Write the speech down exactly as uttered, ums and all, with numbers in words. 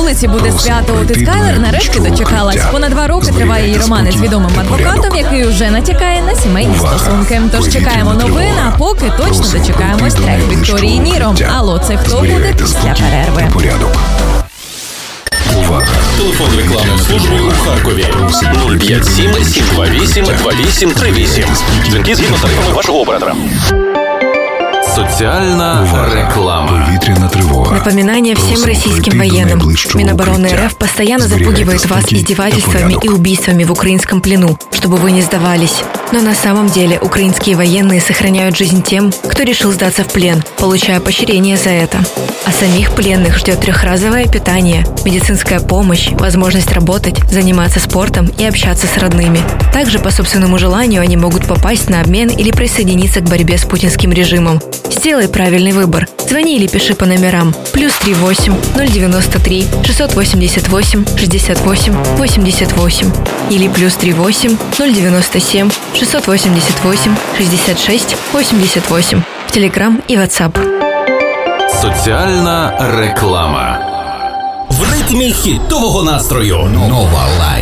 вулиці буде свято. От і Скайлер нарешті дочекалась. Понад два роки триває її роман із відомим адвокатом, який уже натякає на сімейні стосунки. Тож чекаємо новин, а поки точно дочекаємось трек Вікторії Ніро. Алло, це хто буде після перерви? Увага! Телефон рекламної служби у Харкові нуль п'ять сім сім два вісім два вісім три вісім. Дзвінки згідно з тарифами вашого оператора. Социальная реклама. Повітряна тривога. Напоминание всем российским военным. Минобороны РФ постоянно запугивает вас издевательствами и убийствами в украинском плену, чтобы вы не сдавались. Но на самом деле украинские военные сохраняют жизнь тем, кто решил сдаться в плен, получая поощрение за это. А самих пленных ждет трехразовое питание, медицинская помощь, возможность работать, заниматься спортом и общаться с родными. Также по собственному желанию они могут попасть на обмен или присоединиться к борьбе с путинским режимом. Сделай правильный выбор. Звони или пиши по номерам плюс три восемь ноль девяносто три шестьсот восемьдесят восемь шестьдесят восемь восемьдесят восемь или плюс три восемь ноль девяносто семь шестьсот восемьдесят восемь шестьдесят шесть восемьдесят восемь в Телеграм и WhatsApp. Соціальна реклама. В ритмі хітового настрою. Нова Лайф.